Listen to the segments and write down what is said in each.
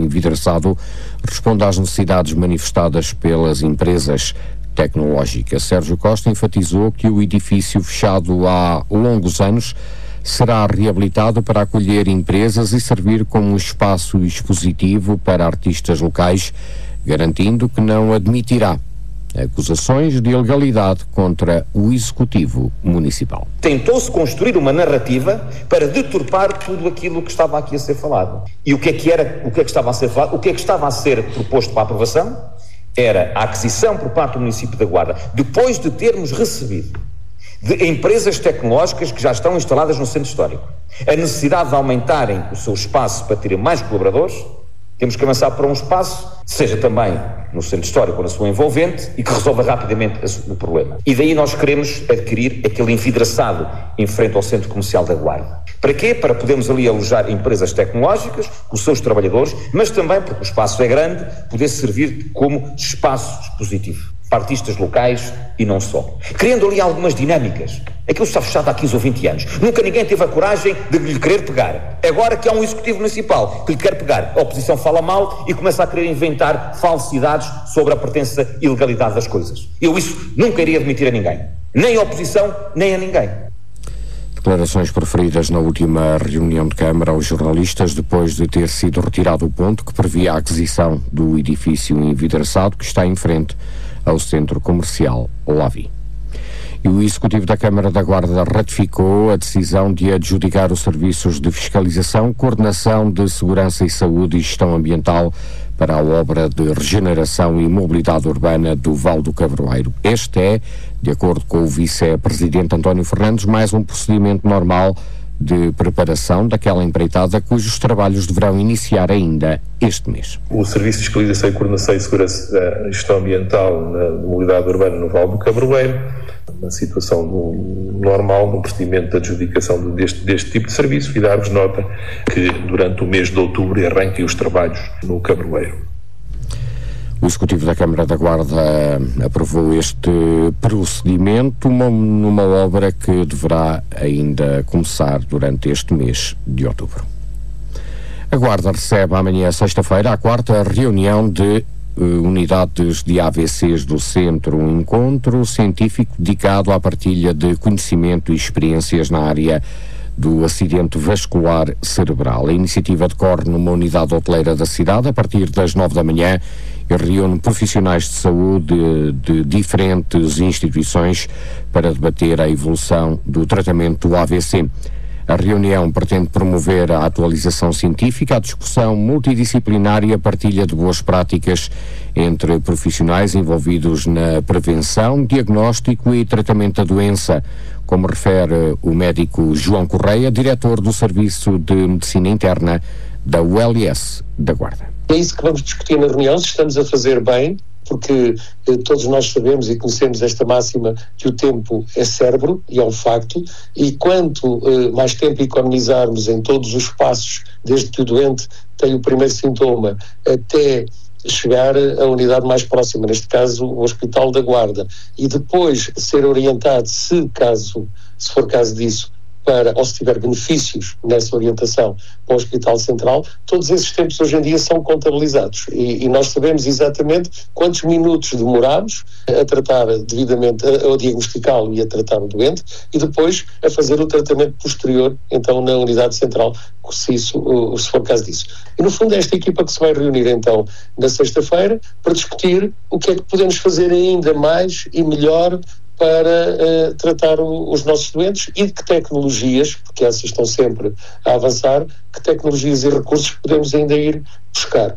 envidraçado responde às necessidades manifestadas pelas empresas tecnológicas. Sérgio Costa enfatizou que o edifício, fechado há longos anos, será reabilitado para acolher empresas e servir como um espaço expositivo para artistas locais, garantindo que não admitirá acusações de ilegalidade contra o Executivo Municipal. Tentou-se construir uma narrativa para deturpar tudo aquilo que estava aqui a ser falado. E o que é que estava a ser falado? O que é que estava a ser proposto para a aprovação? Era a aquisição por parte do município da Guarda, depois de termos recebido de empresas tecnológicas que já estão instaladas no centro histórico, a necessidade de aumentarem o seu espaço para terem mais colaboradores. Temos que avançar para um espaço, seja também no centro histórico ou na sua envolvente, e que resolva rapidamente o problema. E daí nós queremos adquirir aquele envidraçado em frente ao centro comercial da Guarda. Para quê? Para podermos ali alojar empresas tecnológicas, com os seus trabalhadores, mas também, porque o espaço é grande, poder servir como espaço expositivo para artistas locais e não só. Criando ali algumas dinâmicas. Aquilo está fechado há 15 ou 20 anos. Nunca ninguém teve a coragem de lhe querer pegar. Agora que há um executivo municipal que lhe quer pegar, a oposição fala mal e começa a querer inventar falsidades sobre a pertença e ilegalidade das coisas. Eu isso nunca iria admitir a ninguém. Nem a oposição, nem a ninguém. Declarações proferidas na última reunião de Câmara aos jornalistas depois de ter sido retirado o ponto que previa a aquisição do edifício envidraçado que está em frente ao centro comercial Lavi. E o Executivo da Câmara da Guarda ratificou a decisão de adjudicar os serviços de fiscalização, coordenação de segurança e saúde e gestão ambiental para a obra de regeneração e mobilidade urbana do Val do Cabroeiro. Este é, de acordo com o vice-presidente António Fernandes, mais um procedimento normal de preparação daquela empreitada cujos trabalhos deverão iniciar ainda este mês. O Serviço de Fiscalização e Coordenação e Segurança e Gestão Ambiental na mobilidade urbana no Val do Cabroeiro, uma situação normal no procedimento de adjudicação deste tipo de serviço, e dar-vos nota que durante o mês de outubro arranquem os trabalhos no Cabroeiro. O Executivo da Câmara da Guarda aprovou este procedimento numa obra que deverá ainda começar durante este mês de outubro. A Guarda recebe amanhã, sexta-feira, a quarta reunião de unidades de AVCs do Centro, um encontro científico dedicado à partilha de conhecimento e experiências na área do acidente vascular cerebral. A iniciativa decorre numa unidade hoteleira da cidade a partir das 9 da manhã e reúne profissionais de saúde de diferentes instituições para debater a evolução do tratamento do AVC. A reunião pretende promover a atualização científica, a discussão multidisciplinar e a partilha de boas práticas entre profissionais envolvidos na prevenção, diagnóstico e tratamento da doença, como refere o médico João Correia, diretor do Serviço de Medicina Interna da ULS da Guarda. É isso que vamos discutir na reunião, se estamos a fazer bem, porque todos nós sabemos e conhecemos esta máxima que o tempo é cérebro, e é um facto, e quanto mais tempo economizarmos em todos os passos, desde que o doente tem o primeiro sintoma até chegar à unidade mais próxima, neste caso o Hospital da Guarda, e depois ser orientado, se for caso disso, ou se tiver benefícios nessa orientação para o Hospital Central, todos esses tempos hoje em dia são contabilizados e nós sabemos exatamente quantos minutos demoramos a tratar devidamente, a diagnosticá-lo e a tratar o doente, e depois a fazer o tratamento posterior, então, na unidade central, se for caso disso. E no fundo é esta equipa que se vai reunir então na sexta-feira para discutir o que é que podemos fazer ainda mais e melhor para tratar os nossos doentes, e de que tecnologias, porque essas estão sempre a avançar, que tecnologias e recursos podemos ainda ir buscar.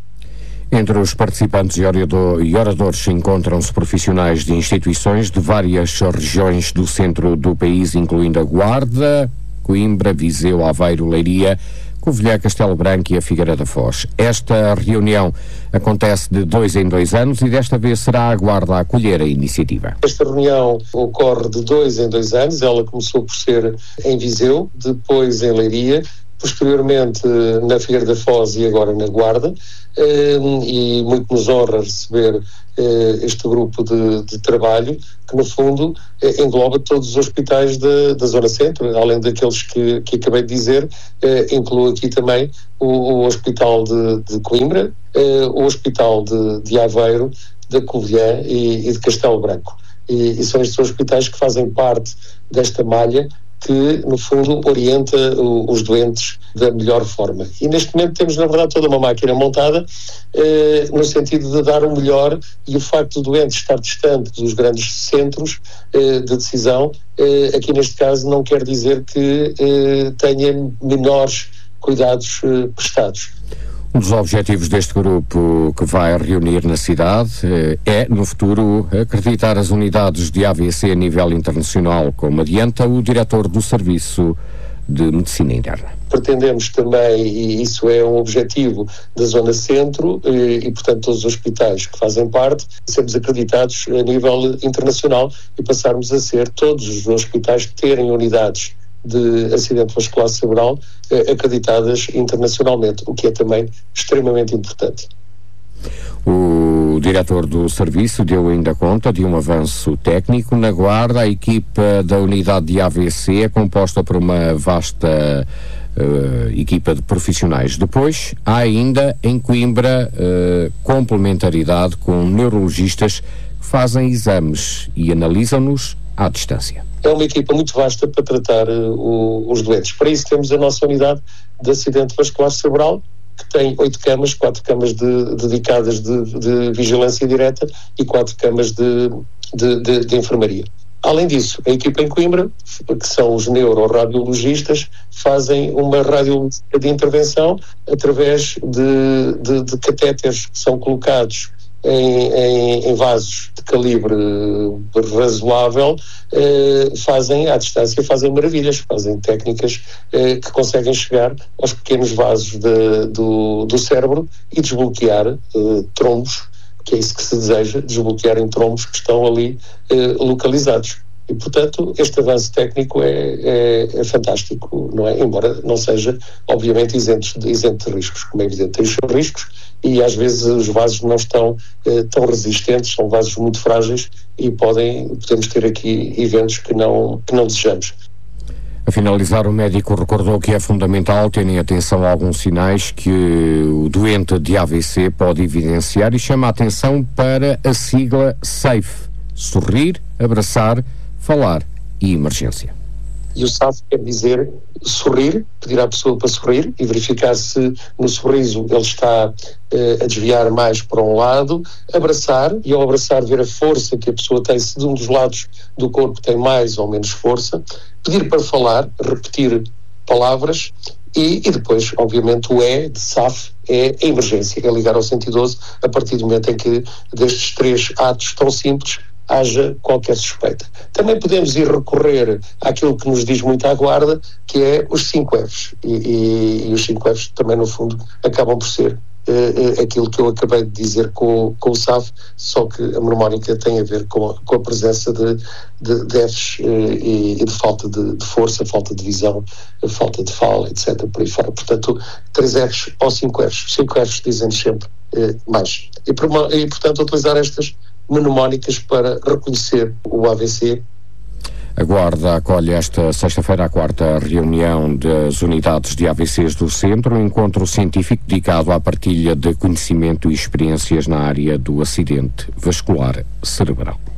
Entre os participantes e oradores encontram-se profissionais de instituições de várias regiões do centro do país, incluindo a Guarda, Coimbra, Viseu, Aveiro, Leiria, Covilhã, Castelo Branco e a Figueira da Foz. Esta reunião acontece de 2 em 2 anos e desta vez será a Guarda a acolher a iniciativa. Esta reunião ocorre de 2 em 2 anos, ela começou por ser em Viseu, depois em Leiria, posteriormente na Figueira da Foz e agora na Guarda, e muito nos honra receber este grupo de trabalho que no fundo engloba todos os hospitais da Zona Centro, além daqueles que acabei de dizer, inclui aqui também o Hospital de Coimbra, o Hospital de Aveiro, da Covilhã e de Castelo Branco. E são estes hospitais que fazem parte desta malha que, no fundo, orienta os doentes da melhor forma. E neste momento temos, na verdade, toda uma máquina montada no sentido de dar o melhor, e o facto do doente estar distante dos grandes centros de decisão, aqui neste caso não quer dizer que tenha menores cuidados prestados. Um dos objetivos deste grupo que vai reunir na cidade é, no futuro, acreditar as unidades de AVC a nível internacional, como adianta o diretor do Serviço de Medicina Interna. Pretendemos também, e isso é um objetivo da Zona Centro e portanto todos os hospitais que fazem parte, sermos acreditados a nível internacional e passarmos a ser todos os hospitais que terem unidades de acidente vascular cerebral acreditadas internacionalmente, o que é também extremamente importante. O diretor do serviço deu ainda conta de um avanço técnico na Guarda. A equipa da unidade de AVC é composta por uma vasta equipa de profissionais. Depois, há ainda em Coimbra complementaridade com neurologistas que fazem exames e analisam-nos à distância. É uma equipa muito vasta para tratar os doentes. Para isso temos a nossa unidade de acidente vascular cerebral, que tem 8 camas, 4 camas dedicadas de vigilância direta e 4 camas de enfermaria. Além disso, a equipa em Coimbra, que são os neuroradiologistas, fazem uma radiologia de intervenção através de catéteres que são colocados em vasos de calibre razoável, fazem à distância, fazem maravilhas, fazem técnicas que conseguem chegar aos pequenos vasos do cérebro e desbloquear trombos, que é isso que se deseja, desbloquearem trombos que estão ali localizados. E, portanto, este avanço técnico é fantástico, não é? Embora não seja, obviamente, isento de riscos, como é evidente, tem os seus riscos, e às vezes os vasos não estão tão resistentes, são vasos muito frágeis e podemos ter aqui eventos que não desejamos. A finalizar, o médico recordou que é fundamental terem atenção a alguns sinais que o doente de AVC pode evidenciar e chama a atenção para a sigla SAFE: sorrir, abraçar, falar e emergência. E o SAFE quer dizer sorrir, pedir à pessoa para sorrir e verificar se no sorriso ele está a desviar mais para um lado, abraçar, e ao abraçar ver a força que a pessoa tem, se de um dos lados do corpo tem mais ou menos força, pedir para falar, repetir palavras e depois, obviamente, o E de SAFE é a emergência, é ligar ao 112 a partir do momento em que destes 3 atos tão simples haja qualquer suspeita. Também podemos ir recorrer àquilo que nos diz muito à Guarda, que é os 5 Fs. E os 5 Fs também, no fundo, acabam por ser aquilo que eu acabei de dizer com o SAFE, só que a mnemónica tem a ver com a presença de Fs e de falta de força, falta de visão, falta de fala, etc. por aí fora. Portanto, 3 Fs ou 5 Fs. 5 Fs dizem sempre mais. E, portanto, utilizar estas mnemónicas para reconhecer o AVC. A Guarda acolhe esta sexta-feira a 4ª reunião das unidades de AVCs do Centro, um encontro científico dedicado à partilha de conhecimento e experiências na área do acidente vascular cerebral.